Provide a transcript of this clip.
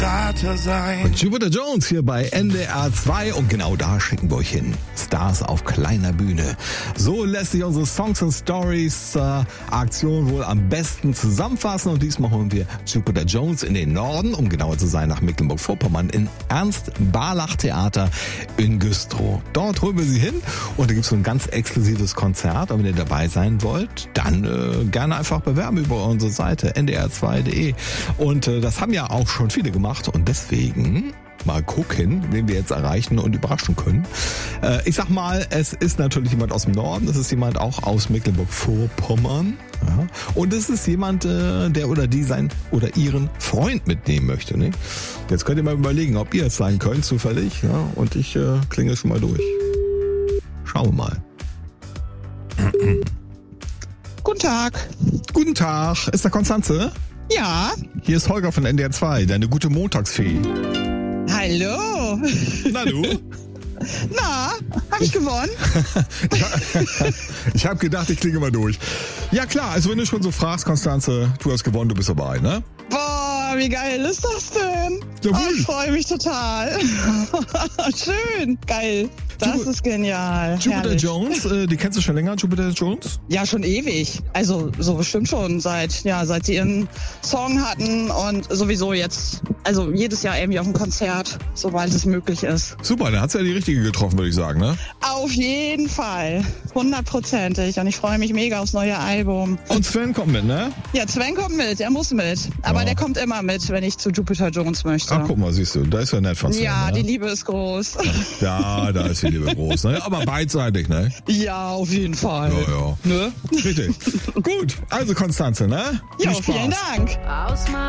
Berater sein. Jupiter Jones hier bei NDR 2 und genau da schicken wir euch hin. Stars auf kleiner Bühne. So lässt sich unsere Songs and Stories Aktion wohl am besten zusammenfassen und diesmal holen wir Jupiter Jones in den Norden, um genauer zu sein nach Mecklenburg-Vorpommern, in Ernst-Barlach-Theater in Güstrow. Dort holen wir sie hin und da gibt es so ein ganz exklusives Konzert. Und wenn ihr dabei sein wollt, dann gerne einfach bewerben über unsere Seite ndr2.de. Und das haben ja auch schon viele gemacht und deswegen mal gucken, wen wir jetzt erreichen und überraschen können. Ich sag mal, es ist natürlich jemand aus dem Norden, es ist jemand auch aus Mecklenburg-Vorpommern. Ja. Und es ist jemand, der oder die seinen oder ihren Freund mitnehmen möchte. Ne? Jetzt könnt ihr mal überlegen, ob ihr es sein könnt, zufällig. Ja? Und ich klingel schon mal durch. Schauen wir mal. Guten Tag. Guten Tag, ist da Konstanze? Ja. Hier ist Holger von NDR 2, deine gute Montagsfee. Hallo. Na du? Na, hab ich gewonnen? Ich habe gedacht, ich klinge mal durch. Ja klar, also wenn du schon so fragst, Konstanze, du hast gewonnen, du bist dabei, ne? Boah, wie geil ist das denn? Ja, oh, ich freue mich total. Schön, geil. Das ist genial. Jupiter Herrlich. Jones, die kennst du schon länger, Jupiter Jones? Ja, schon ewig. Also so bestimmt schon seit sie ihren Song hatten und sowieso jetzt, also jedes Jahr irgendwie auf dem Konzert, sobald es möglich ist. Super, dann hat's ja die richtige getroffen, würde ich sagen, ne? Auf jeden Fall. 100%ig. Und ich freue mich mega aufs neue Album. Und Sven kommt mit, ne? Ja, Sven kommt mit. Er muss mit. Aber der kommt immer mit, wenn ich zu Jupiter Jones möchte. Ach, guck mal, siehst du, da ist ja nett von Sven. Ja, ne? Die Liebe ist groß. Ja, da ist die Liebe groß, ne? Aber beidseitig, ne? Ja, auf jeden Fall. Ja. Ne? Richtig. Gut, also Konstanze, ne? Ja, Viel Spaß. vielen Dank.